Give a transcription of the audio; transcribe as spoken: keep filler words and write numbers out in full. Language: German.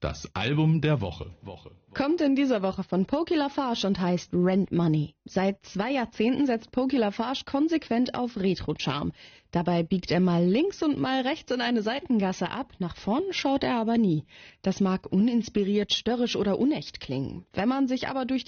Das Album der Woche. Woche. Kommt in dieser Woche von Pokey LaFarge und heißt Rent Money. Seit zwei Jahrzehnten setzt Pokey LaFarge konsequent auf Retro-Charme. Dabei biegt er mal links und mal rechts in eine Seitengasse ab, nach vorn schaut er aber nie. Das mag uninspiriert, störrisch oder unecht klingen. Wenn man sich aber durch